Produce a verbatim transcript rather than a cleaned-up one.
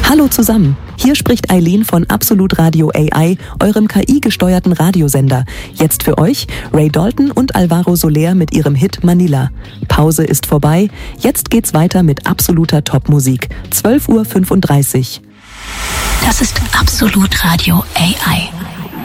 Hallo zusammen, hier spricht Eileen von Absolut Radio A I, eurem K I-gesteuerten Radiosender. Jetzt für euch Ray Dalton und Alvaro Soler mit ihrem Hit Manila. Pause ist vorbei, jetzt geht's weiter mit absoluter Top-Musik. zwölf Uhr fünfunddreißig. Das ist Absolut Radio A I.